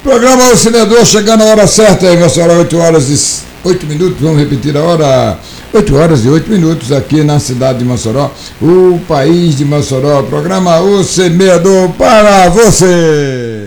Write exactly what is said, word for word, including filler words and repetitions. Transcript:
Programa O Cinedor chegando a hora certa aí, Mossoró, oito horas e oito minutos, vamos repetir a hora, oito horas e oito minutos aqui na cidade de Mossoró, o país de Mossoró, programa O Semeador para você.